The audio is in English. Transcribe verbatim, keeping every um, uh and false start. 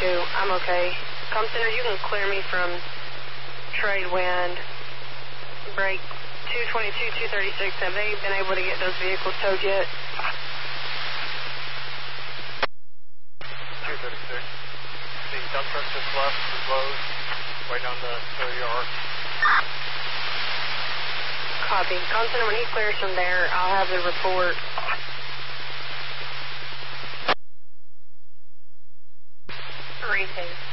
two. I'm okay. Com Center, you can clear me from trade wind. Break two twenty-two, two thirty-six. Have they been able to get those vehicles towed yet? two thirty-six. The dump truck just left the road, right down the third yard. Copy. Com Center, when he clears from there, I'll have the report. Retake.